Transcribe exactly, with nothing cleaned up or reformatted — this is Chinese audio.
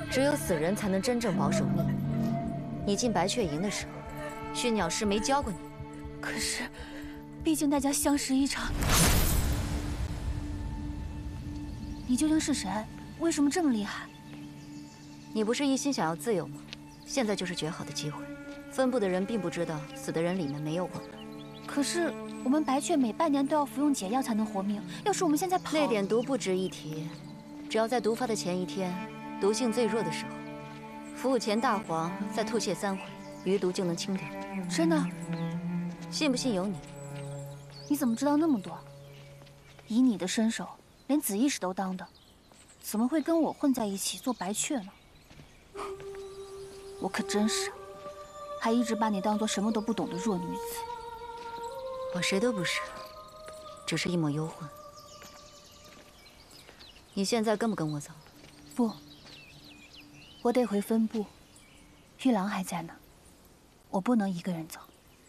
只有死人才能真正保守秘密。你进白雀营的时候，驯鸟师没教过你。 可是，毕竟大家相识一场。你究竟是谁？为什么这么厉害？ 你不是一心想要自由吗？现在就是绝好的机会。分部的人并不知道，死的人里面没有我们。 可是我们白雀每半年都要服用解药才能活命。要是我们现在跑， 那点毒不值一提。只要在毒发的前一天，毒性最弱的时候，服务前大黄再吐泻三回，余毒就能清掉。 真的？ 信不信由你。 你怎么知道那么多？以你的身手，连紫翼使都当的，怎么会跟我混在一起做白雀呢？我可真傻，还一直把你当做什么都不懂的弱女子。 我谁都不是，只是一抹幽魂。你现在跟不跟我走？ 不，我得回分部。玉郎还在呢，我不能一个人走。